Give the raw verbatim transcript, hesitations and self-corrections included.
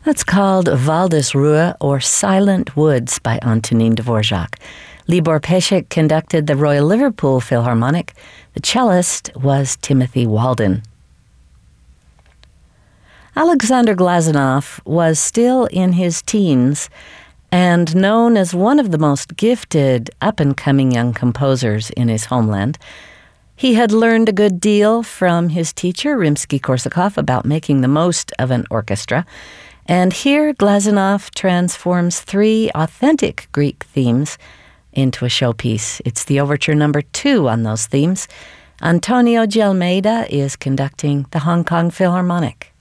That's called Waldesruhe, or Silent Woods, by Antonin Dvorak. Libor Pesek conducted the Royal Liverpool Philharmonic. The cellist was Timothy Walden. Alexander Glazunov was still in his teens and known as one of the most gifted up-and-coming young composers in his homeland. He had learned a good deal from his teacher, Rimsky-Korsakov, about making the most of an orchestra. And here, Glazunov transforms three authentic Greek themes into a showpiece. It's the overture number two on those themes. Antonio de Almeida is conducting the Hong Kong Philharmonic.